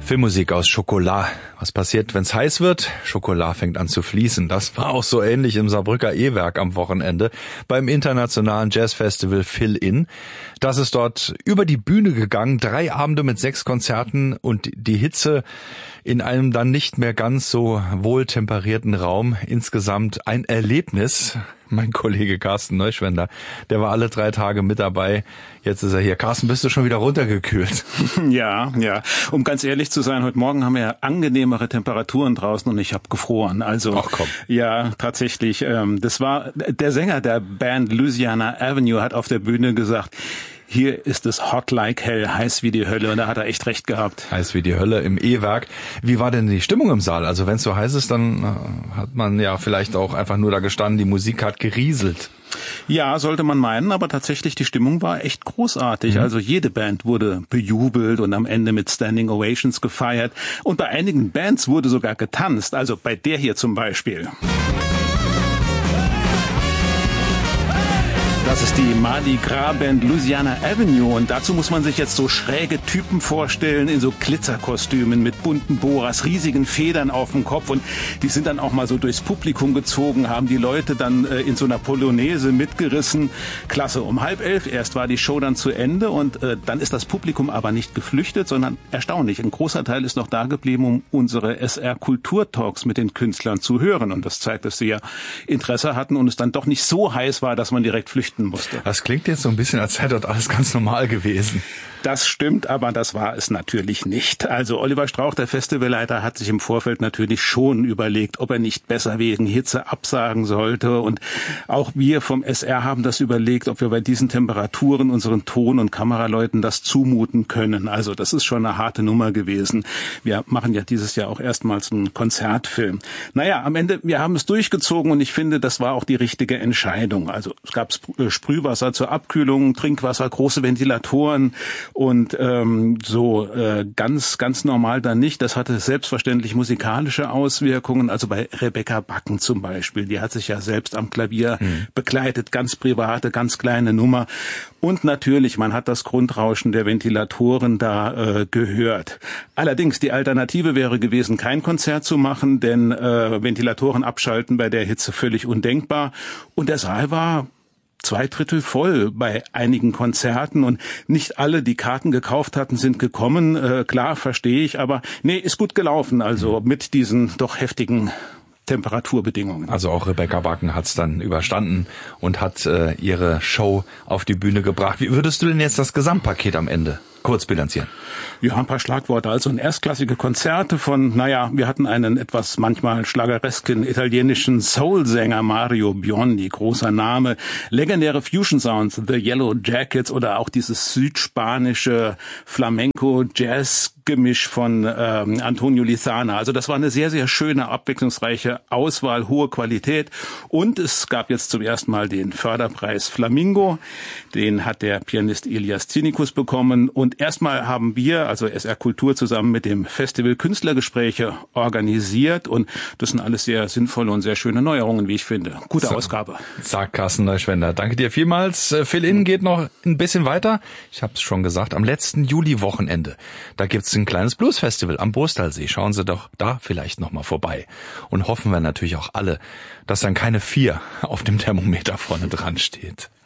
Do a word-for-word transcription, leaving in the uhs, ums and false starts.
Filmmusik aus Schokolade. Was passiert, wenn's heiß wird? Schokolade fängt an zu fließen. Das war auch so ähnlich im Saarbrücker E-Werk am Wochenende beim internationalen Jazzfestival Fill-In. Das ist dort über die Bühne gegangen. Drei Abende mit sechs Konzerten und die Hitze in einem dann nicht mehr ganz so wohltemperierten Raum. Insgesamt ein Erlebnis. Mein Kollege Carsten Neuschwender, der war alle drei Tage mit dabei. Jetzt ist er hier. Carsten, bist du schon wieder runtergekühlt? Ja, ja. Um ganz ehrlich zu sein, heute Morgen haben wir ja angenehmere Temperaturen draußen und ich habe gefroren. Also, ach komm. Ja, tatsächlich. Ähm, das war der Sänger der Band Louisiana Avenue hat auf der Bühne gesagt: Hier ist es hot like hell, heiß wie die Hölle. Und da hat er echt recht gehabt. Heiß wie die Hölle im E-Werk. Wie war denn die Stimmung im Saal? Also wenn es so heiß ist, dann äh, hat man ja vielleicht auch einfach nur da gestanden, die Musik hat gerieselt. Ja, sollte man meinen, aber tatsächlich die Stimmung war echt großartig. Mhm. Also jede Band wurde bejubelt und am Ende mit Standing Ovations gefeiert. Und bei einigen Bands wurde sogar getanzt. Also bei der hier zum Beispiel. Das ist die Mardi Gras Band Louisiana Avenue und dazu muss man sich jetzt so schräge Typen vorstellen in so Glitzerkostümen mit bunten Boras, riesigen Federn auf dem Kopf und die sind dann auch mal so durchs Publikum gezogen, haben die Leute dann äh, in so einer Polonaise mitgerissen. Klasse, um halb elf erst war die Show dann zu Ende und äh, dann ist das Publikum aber nicht geflüchtet, sondern erstaunlich, ein großer Teil ist noch da geblieben, um unsere S R Kulturtalks mit den Künstlern zu hören und das zeigt, dass sie ja Interesse hatten und es dann doch nicht so heiß war, dass man direkt flüchten musste. Das klingt jetzt so ein bisschen, als sei dort alles ganz normal gewesen. Das stimmt, aber das war es natürlich nicht. Also Oliver Strauch, der Festivalleiter, hat sich im Vorfeld natürlich schon überlegt, ob er nicht besser wegen Hitze absagen sollte. Und auch wir vom S R haben das überlegt, ob wir bei diesen Temperaturen unseren Ton- und Kameraleuten das zumuten können. Also das ist schon eine harte Nummer gewesen. Wir machen ja dieses Jahr auch erstmals einen Konzertfilm. Naja, am Ende, wir haben es durchgezogen und ich finde, das war auch die richtige Entscheidung. Also es gab Sprühwasser zur Abkühlung, Trinkwasser, große Ventilatoren und ähm, so äh, ganz ganz normal dann nicht. Das hatte selbstverständlich musikalische Auswirkungen. Also bei Rebecca Backen zum Beispiel, die hat sich ja selbst am Klavier mhm. begleitet, ganz private, ganz kleine Nummer. Und natürlich, man hat das Grundrauschen der Ventilatoren da äh, gehört. Allerdings, die Alternative wäre gewesen, kein Konzert zu machen, denn äh, Ventilatoren abschalten bei der Hitze völlig undenkbar. Und der Saal war zwei Drittel voll bei einigen Konzerten und nicht alle, die Karten gekauft hatten, sind gekommen. Äh, klar, verstehe ich, aber nee, ist gut gelaufen, also mit diesen doch heftigen Temperaturbedingungen. Also auch Rebecca Backen hat's dann überstanden und hat äh, ihre Show auf die Bühne gebracht. Wie würdest du denn jetzt das Gesamtpaket am Ende kurz bilanzieren? Ja, ein paar Schlagworte. Also ein erstklassige Konzerte von, naja, wir hatten einen etwas manchmal schlageresken italienischen Soul-Sänger Mario Biondi, großer Name, legendäre Fusion-Sounds, The Yellow Jackets oder auch dieses südspanische Flamenco-Jazz-Gemisch von ähm, Antonio Lizana. Also das war eine sehr, sehr schöne, abwechslungsreiche Auswahl, hohe Qualität und es gab jetzt zum ersten Mal den Förderpreis Flamingo. Den hat der Pianist Elias Zinnikus bekommen und erstmal haben wir, also S R Kultur, zusammen mit dem Festival Künstlergespräche organisiert und das sind alles sehr sinnvolle und sehr schöne Neuerungen, wie ich finde. Gute so, Ausgabe. Sagt Carsten Neuschwender. Danke dir vielmals. Fill-In geht noch ein bisschen weiter. Ich habe es schon gesagt, am letzten Juli-Wochenende. Da gibt's ein kleines Blues-Festival am Bostalsee. Schauen Sie doch da vielleicht noch mal vorbei. Und hoffen wir natürlich auch alle, dass dann keine vier auf dem Thermometer vorne dran steht.